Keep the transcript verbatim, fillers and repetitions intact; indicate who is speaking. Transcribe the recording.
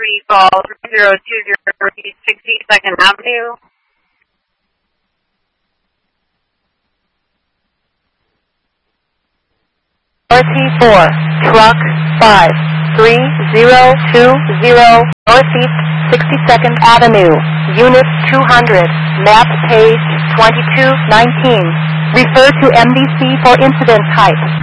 Speaker 1: three call zero two zero sixty-second Avenue.
Speaker 2: R T four, truck five three zero two zero, Northeast sixty-second Avenue, Unit two hundred, map page twenty-two nineteen. Refer to M D C for incident type.